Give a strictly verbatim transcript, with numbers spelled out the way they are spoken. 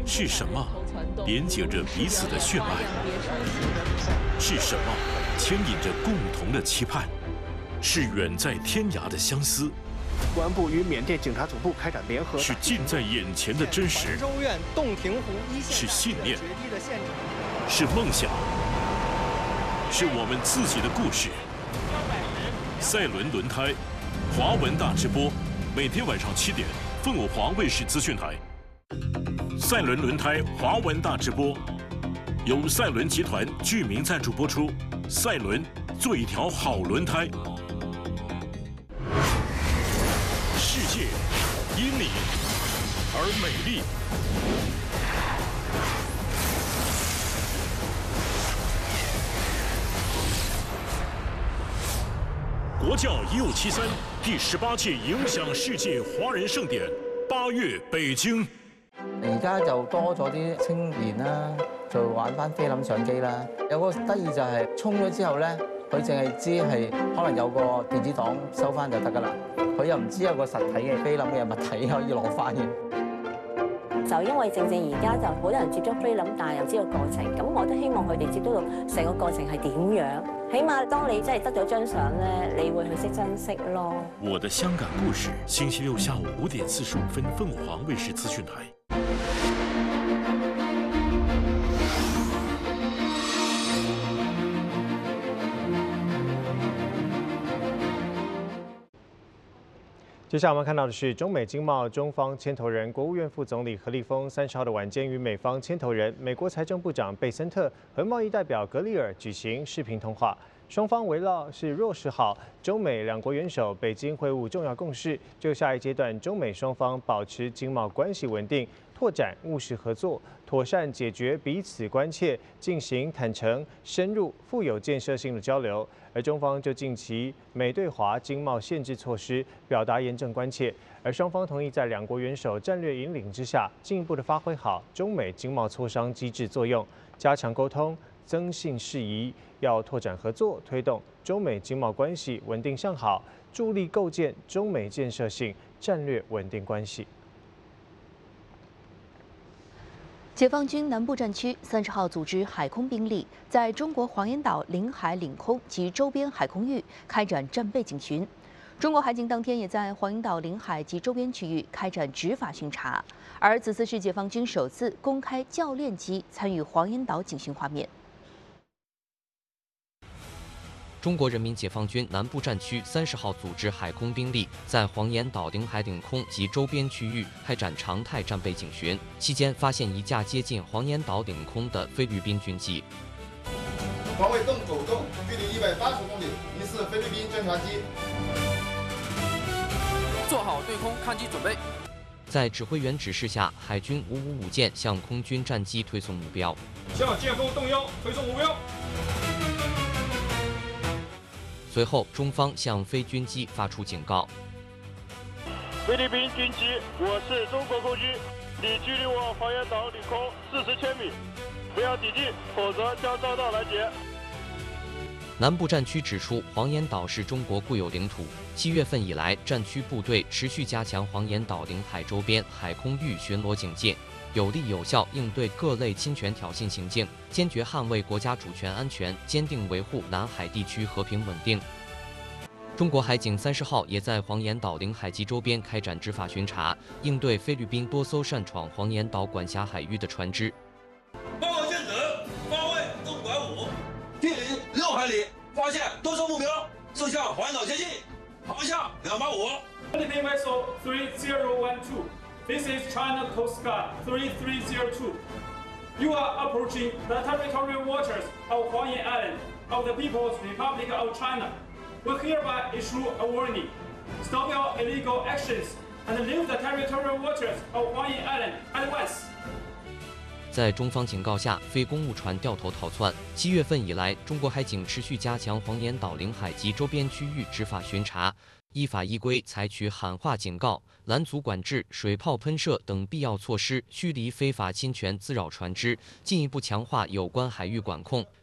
是什么连接着彼此的血脉？是什么牵引着共同的期盼？是远在天涯的相思。 公安部与缅甸警察总部开展联合， 是近在眼前的真实， 州院洞庭湖一线是信念，是梦想，是我们自己的故事。赛伦轮胎，华文大直播，每天晚上七点，凤舞华卫视资讯台。赛伦轮胎华文大直播，由赛伦集团居民赞助播出。赛伦做一条好轮胎。 世界因你而美丽。国教一五七三第十八届影响世界華人盛典，八月北京。 而家就多咗啲青年啦，就玩翻菲林相機啦。有個得意就係沖咗之後咧，佢淨係知係可能有個電子檔收翻就得㗎啦。 佢又唔知有個實體嘅菲林嘅物體可以攞翻嘅。 就因為正正而家就好多人接觸菲林，但係又知道過程，咁我都希望佢哋接觸到成個過程係點樣。起碼當你真係得咗張相咧，你會去識珍惜咯。 我的香港故事，星期六下午五點四十五分，鳳凰衛視資訊台。 接下来我们看到的是中美经贸中方牵头人、国务院副总理何立峰三十号的晚间与美方牵头人、美国财政部长贝森特和贸易代表格里尔举行视频通话。双方围绕是落实好中美两国元首北京会晤重要共识，就下一阶段中美双方保持经贸关系稳定，拓展务实合作，妥善解决彼此关切，进行坦诚、深入、富有建设性的交流。 而中方就近期美对华经贸限制措施表达严正关切，而双方同意在两国元首战略引领之下，进一步的发挥好中美经贸磋商机制作用，加强沟通，增信事宜，要拓展合作，推动中美经贸关系稳定向好，助力构建中美建设性战略稳定关系。 解放军南部战区三十号组织海空兵力，在中国黄岩岛领海领空及周边海空域开展战备警巡。中国海警当天也在黄岩岛领海及周边区域开展执法巡查，而此次是解放军首次公开教练机参与黄岩岛警巡画面。 中国人民解放军南部战区三十号组织海空兵力在黄岩岛领海领空及周边区域开展常态战备警巡，期间发现一架接近黄岩岛领空的菲律宾军机。 环卫洞口洞，距离一百八十公里，疑似菲律宾侦察机。 做好对空抗击准备。 在指挥员指示下，海军五五五舰向空军战机推送目标。 向舰锋动腰，推送目标。 随后，中方向非军机发出警告： 菲律宾军机，我是中国空军，你距离我黄岩岛领空四十千米，不要抵近，否则将遭到拦截。 南部战区指出，黄岩岛是中国固有领土。七月份以来，战区部队持续加强黄岩岛领海周边海空域巡逻警戒，有力有效应对各类侵权挑衅行径，坚决捍卫国家主权安全，坚定维护南海地区和平稳定。中国海警三十号也在黄岩岛领海及周边开展执法巡查，应对菲律宾多艘擅闯黄岩岛管辖海域的船只。 报告舰指，方位东拐五，距离六海里，发现多艘目标，正向黄岩岛接近，航向两八五。 Philippine vessel three zero one two. This is China Coast Guard three three zero two. You are approaching the territorial waters of Hualien Island of the People's Republic of China. We hereby issue a warning. Stop your illegal actions and leave the territorial waters of Hualien Island at once. 在中方警告下，非公务船掉头逃窜。七月份以来，中国海警持续加强黄岩岛领海及周边区域执法巡查，依法依规采取喊话警告、拦阻管制、水炮喷射等必要措施，驱离非法侵权滋扰船只，进一步强化有关海域管控，